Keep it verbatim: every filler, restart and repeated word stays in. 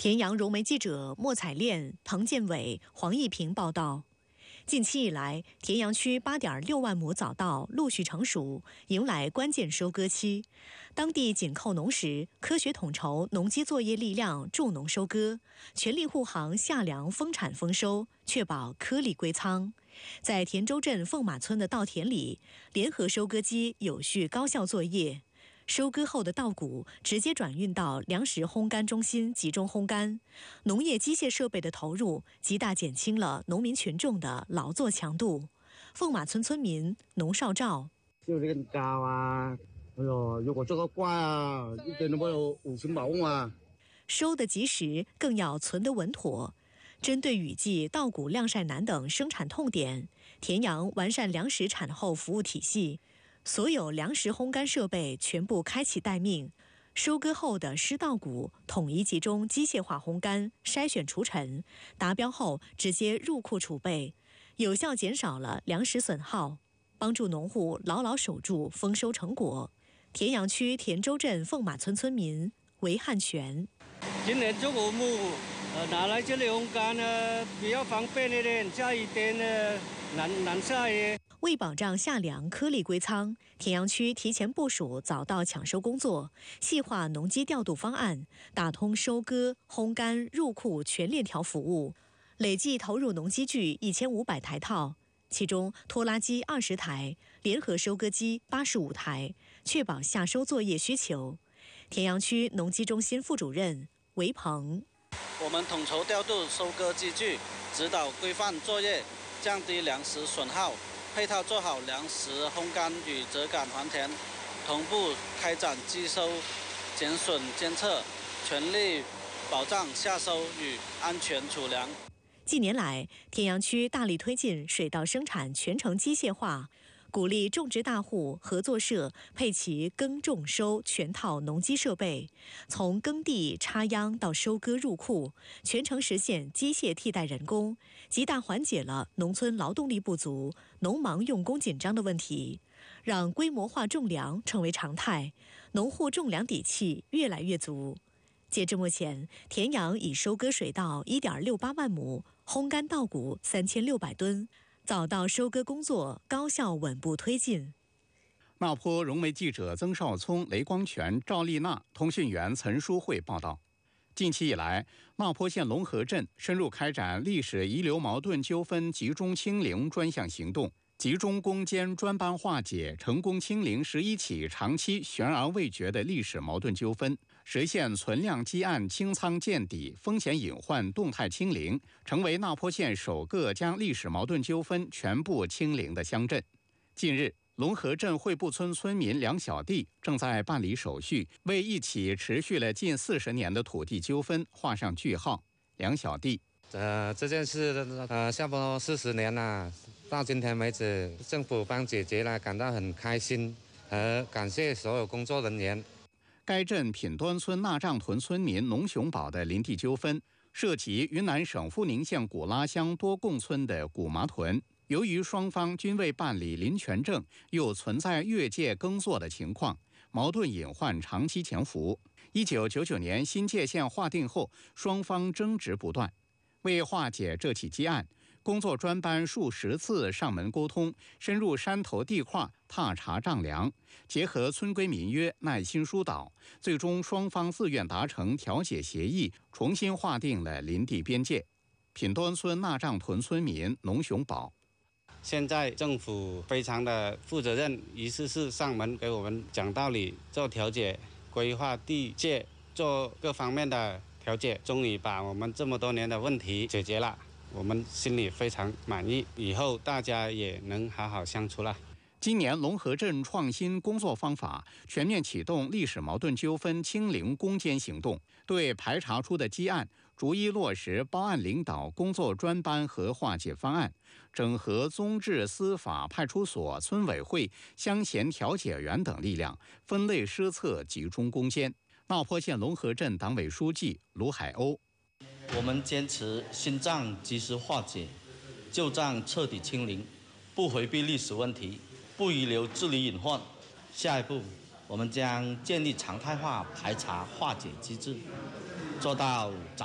田阳融媒记者莫彩炼、彭建伟、黄义平报道。近期以来，田阳区 八点六万亩早稻陆续成熟，迎来关键收割期。当地紧扣农时，科学统筹农机作业力量，助农收割，全力护航夏粮丰产丰收，确保颗粒归仓。在田州镇凤马村的稻田里，联合收割机有序高效作业。收割后的稻谷直接转运到粮食烘干中心集中烘干，农业机械设备的投入极大减轻了农民群众的劳作强度。凤马村村民农少照， 就这个高啊，哎呦，如果这个挂啊，一点都没有五斤毛啊。 收得及时，更要存得稳妥。针对雨季稻谷晾晒难等生产痛点，田阳完善粮食产后服务体系。所有粮食烘干设备全部开启待命，收割后的湿稻谷统一集中机械化烘干、筛选除尘，达标后直接入库储备，有效减少了粮食损耗，帮助农户牢牢守住丰收成果。田阳区田州镇凤马村村民韦汉全： 今年这个木呃拿来这里烘干呢，比较方便一点，下雨天呢难难晒耶。 为保障夏粮颗粒归仓，田阳区提前部署早稻抢收工作，细化农机调度方案，打通收割、烘干、入库全链条服务，累计投入农机具一千五百台套，其中拖拉机二十台，联合收割机八十五台，确保夏收作业需求。田阳区农机中心副主任韦鹏： 我们统筹调度收割机具，指导规范作业，降低粮食损耗。配套做好粮食烘干与折杆还田，同步开展机收、减损监测，全力保障夏收与安全储粮。 近年来，田阳区大力推进水稻生产全程机械化，鼓励种植大户、合作社配齐耕种收全套农机设备，从耕地插秧到收割入库，全程实现机械替代人工，极大缓解了农村劳动力不足、农忙用工紧张的问题，让规模化种粮成为常态，农户种粮底气越来越足。截至目前，田阳已收割水稻 一点六八万亩，烘干稻谷三千六百吨。早稻收割工作高效稳步推进。 那坡融媒记者曾少聪、雷光全、赵丽娜，通讯员岑淑慧报道。近期以来，那坡县龙河镇深入开展历史遗留矛盾纠纷集中清零专项行动，集中攻坚专班化解，成功清零十一起长期悬而未决的历史矛盾纠纷，实现存量积案清仓见底，风险隐患动态清零，成为那坡县首个将历史矛盾纠纷全部清零的乡镇。近日，龙河镇惠埠村村民梁小弟正在办理手续，为一起持续了近四十年的土地纠纷画上句号。梁小弟。 呃，这件事呃，差不多四十年了，到今天为止，政府帮解决了，感到很开心，和感谢所有工作人员。 该镇品端村纳帐屯村民农雄宝的林地纠纷，涉及云南省富宁县古拉乡多贡村的古麻屯。由于双方均未办理林权证，又存在越界耕作的情况，矛盾隐患长期潜伏。一九九九年新界限划定后，双方争执不断。为化解这起积案，工作专班数十次上门沟通，深入山头地块踏查丈量，结合村规民约耐心疏导，最终双方自愿达成调解协议，重新划定了林地边界。品端村纳帐屯村民农雄宝： 现在政府非常的负责任，一次次上门给我们讲道理，做调解、规划地界，做各方面的调解，终于把我们这么多年的问题解决了，我们心里非常满意，以后大家也能好好相处了。 今年龙河镇创新工作方法，全面启动历史矛盾纠纷清零攻坚行动，对排查出的积案逐一落实报案领导工作专班和化解方案，整合宗治、司法、派出所、村委会、乡贤调解员等力量，分类施策，集中攻坚。那坡县龙河镇党委书记卢海鸥： 我们坚持新账及时化解，旧账彻底清零，不回避历史问题，不遗留治理隐患。下一步，我们将建立常态化排查化解机制，做到